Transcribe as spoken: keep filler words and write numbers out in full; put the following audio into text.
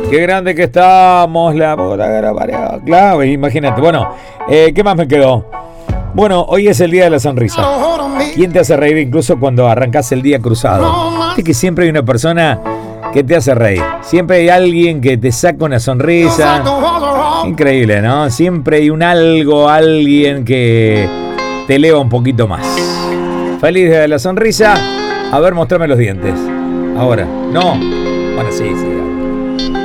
Qué grande que estamos, la puta, claro, imagínate. Bueno, eh, ¿qué más me quedó? Bueno, hoy es el día de la sonrisa. ¿Quién te hace reír incluso cuando arrancas el día cruzado? Es que siempre hay una persona que te hace reír. Siempre hay alguien que te saca una sonrisa. Increíble, ¿no? Siempre hay un algo, alguien que te eleva un poquito más. Feliz día de la sonrisa. A ver, mostrame los dientes. Ahora, no. Bueno, sí, sí.